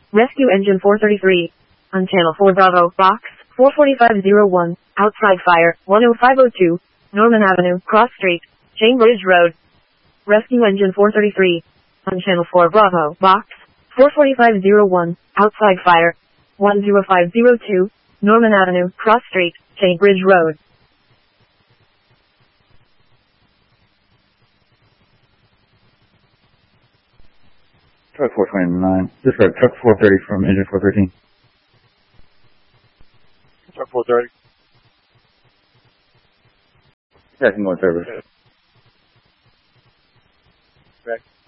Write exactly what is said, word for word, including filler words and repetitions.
Rescue Engine four thirty-three. On Channel four Bravo, Box four forty-five oh one. Outside fire, one oh five oh two. Norman Avenue, Cross Street, Cambridge Road. Rescue Engine four thirty-three. On Channel four Bravo, Box four forty-five oh one. Outside fire, one oh five oh two. Norman Avenue, Cross Street, Cambridge Road. Truck four twenty-nine. This is truck four thirty from engine four thirteen. Truck four thirty. Yeah, I can go in service. Okay.